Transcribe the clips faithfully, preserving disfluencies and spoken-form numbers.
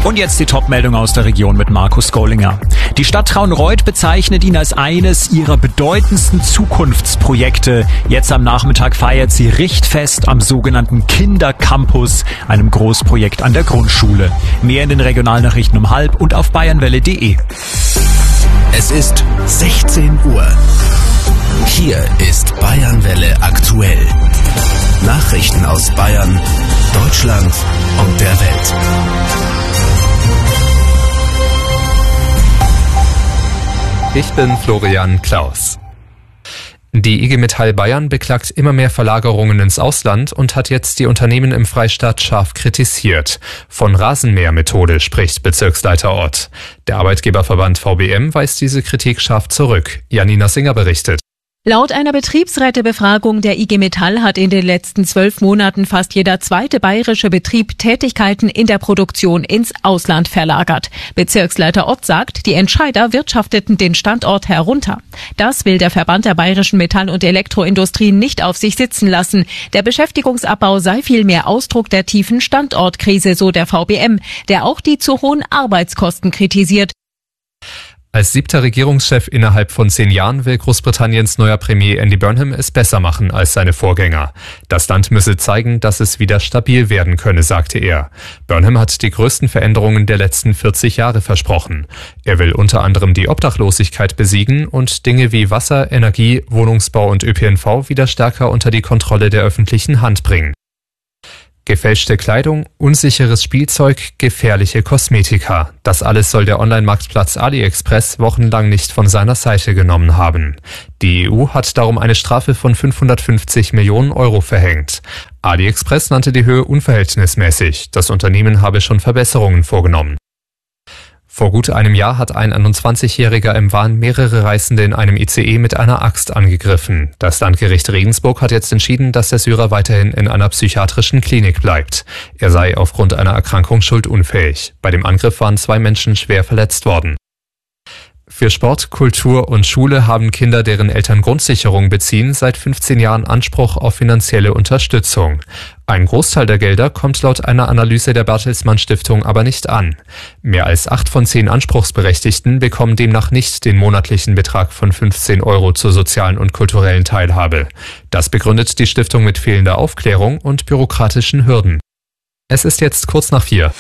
Und jetzt die Top-Meldung aus der Region mit Markus Gollinger. Die Stadt Traunreut bezeichnet ihn als eines ihrer bedeutendsten Zukunftsprojekte. Jetzt am Nachmittag feiert sie Richtfest am sogenannten Kindercampus, einem Großprojekt an der Grundschule. Mehr in den Regionalnachrichten um halb und auf bayernwelle punkt de. Es ist sechzehn Uhr. Hier ist Bayernwelle aktuell. Nachrichten aus Bayern, Deutschland und der Welt. Ich bin Florian Klaus. Die I G Metall Bayern beklagt immer mehr Verlagerungen ins Ausland und hat jetzt die Unternehmen im Freistaat scharf kritisiert. Von Rasenmähermethode spricht Bezirksleiter Ott. Der Arbeitgeberverband V B M weist diese Kritik scharf zurück. Janina Singer berichtet. Laut einer Betriebsrätebefragung der I G Metall hat in den letzten zwölf Monaten fast jeder zweite bayerische Betrieb Tätigkeiten in der Produktion ins Ausland verlagert. Bezirksleiter Ott sagt, die Entscheider wirtschafteten den Standort herunter. Das will der Verband der bayerischen Metall- und Elektroindustrie nicht auf sich sitzen lassen. Der Beschäftigungsabbau sei vielmehr Ausdruck der tiefen Standortkrise, so der V B M, der auch die zu hohen Arbeitskosten kritisiert. Als siebter Regierungschef innerhalb von zehn Jahren will Großbritanniens neuer Premier Andy Burnham es besser machen als seine Vorgänger. Das Land müsse zeigen, dass es wieder stabil werden könne, sagte er. Burnham hat die größten Veränderungen der letzten vierzig Jahre versprochen. Er will unter anderem die Obdachlosigkeit besiegen und Dinge wie Wasser, Energie, Wohnungsbau und Ö P N V wieder stärker unter die Kontrolle der öffentlichen Hand bringen. Gefälschte Kleidung, unsicheres Spielzeug, gefährliche Kosmetika. Das alles soll der Online-Marktplatz AliExpress wochenlang nicht von seiner Seite genommen haben. Die E U hat darum eine Strafe von fünfhundertfünfzig Millionen Euro verhängt. AliExpress nannte die Höhe unverhältnismäßig. Das Unternehmen habe schon Verbesserungen vorgenommen. Vor gut einem Jahr hat ein einundzwanzigjähriger im Wahn mehrere Reisende in einem I C E mit einer Axt angegriffen. Das Landgericht Regensburg hat jetzt entschieden, dass der Syrer weiterhin in einer psychiatrischen Klinik bleibt. Er sei aufgrund einer Erkrankung schuldunfähig. Bei dem Angriff waren zwei Menschen schwer verletzt worden. Für Sport, Kultur und Schule haben Kinder, deren Eltern Grundsicherung beziehen, seit fünfzehn Jahren Anspruch auf finanzielle Unterstützung. Ein Großteil der Gelder kommt laut einer Analyse der Bertelsmann Stiftung aber nicht an. Mehr als acht von zehn Anspruchsberechtigten bekommen demnach nicht den monatlichen Betrag von fünfzehn Euro zur sozialen und kulturellen Teilhabe. Das begründet die Stiftung mit fehlender Aufklärung und bürokratischen Hürden. Es ist jetzt kurz nach vier.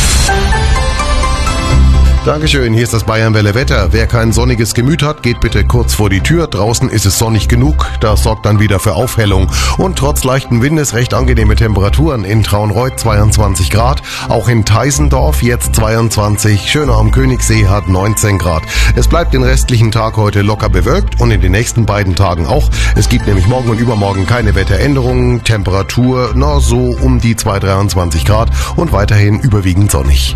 Dankeschön, hier ist das Bayernwelle Wetter. Wer kein sonniges Gemüt hat, geht bitte kurz vor die Tür. Draußen ist es sonnig genug, das sorgt dann wieder für Aufhellung. Und trotz leichten Windes recht angenehme Temperaturen. In Traunreut zweiundzwanzig Grad, auch in Teisendorf jetzt zweiundzwanzig, Schöner am Königssee hat neunzehn Grad. Es bleibt den restlichen Tag heute locker bewölkt und in den nächsten beiden Tagen auch. Es gibt nämlich morgen und übermorgen keine Wetteränderungen. Temperatur, na so um die zwei, dreiundzwanzig Grad und weiterhin überwiegend sonnig.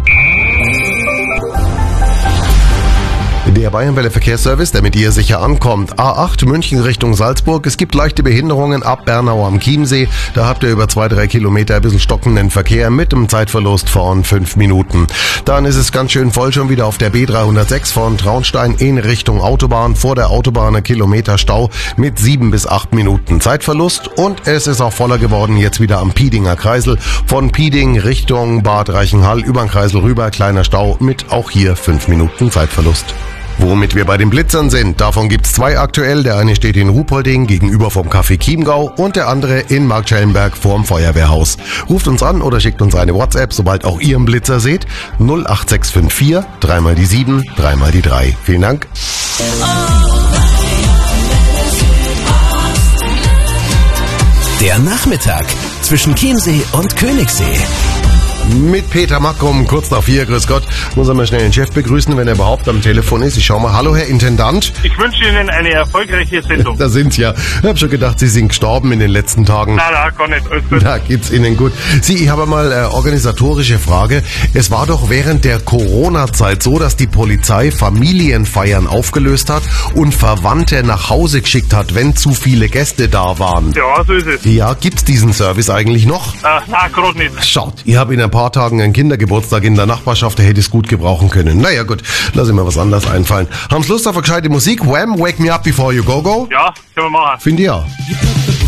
Der Bayernwelle Verkehrsservice, der mit dir sicher ankommt. A acht München Richtung Salzburg. Es gibt leichte Behinderungen ab Bernau am Chiemsee. Da habt ihr über zwei, drei Kilometer ein bisschen stockenden Verkehr mit einem Zeitverlust von fünf Minuten. Dann ist es ganz schön voll schon wieder auf der B dreihundertsechs von Traunstein in Richtung Autobahn. Vor der Autobahn ein Kilometer Stau mit sieben bis acht Minuten Zeitverlust. Und es ist auch voller geworden jetzt wieder am Piedinger Kreisel. Von Pieding Richtung Bad Reichenhall über den Kreisel rüber. Kleiner Stau mit auch hier fünf Minuten Zeitverlust. Womit wir bei den Blitzern sind, davon gibt's zwei aktuell. Der eine steht in Ruhpolding gegenüber vom Café Chiemgau und der andere in Marktschellenberg vorm Feuerwehrhaus. Ruft uns an oder schickt uns eine WhatsApp, sobald auch ihr einen Blitzer seht. null acht sechs fünf vier, dreimal die sieben, dreimal die drei. Vielen Dank. Der Nachmittag zwischen Chiemsee und Königssee. Mit Peter Mackum, kurz nach vier, grüß Gott. Muss er mal schnell den Chef begrüßen, wenn er überhaupt am Telefon ist. Ich schau mal, hallo Herr Intendant. Ich wünsche Ihnen eine erfolgreiche Sendung. Da sind's ja. Ich hab schon gedacht, Sie sind gestorben in den letzten Tagen. Na, na, gar nicht, alles gut. Da geht's Ihnen gut. Sie, ich habe mal eine organisatorische Frage. Es war doch während der Corona-Zeit so, dass die Polizei Familienfeiern aufgelöst hat und Verwandte nach Hause geschickt hat, wenn zu viele Gäste da waren. Ja, so ist es. Ja, gibt's diesen Service eigentlich noch? Äh, na, gerade nicht. Schaut, ich habe in ein paar Tagen einen Kindergeburtstag in der Nachbarschaft, der hätte es gut gebrauchen können. Naja gut, lass ich mir was anderes einfallen. Haben Sie Lust auf eine gescheite Musik? Wham, Wake Me Up Before You Go Go? Ja, können wir machen. Finde ich ja.